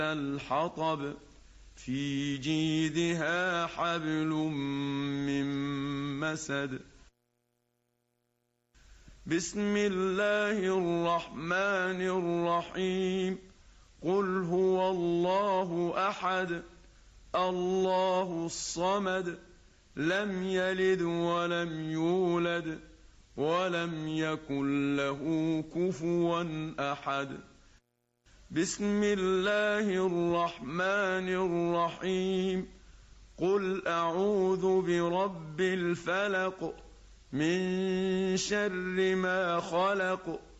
الحطب في جيدها حبل من مسد. بسم الله الرحمن الرحيم. قل هو الله أحد الله الصمد لم يلد ولم يولد ولم يكن له كفوا أحد. بسم الله الرحمن الرحيم. قل أعوذ برب الفلق من شر ما خلق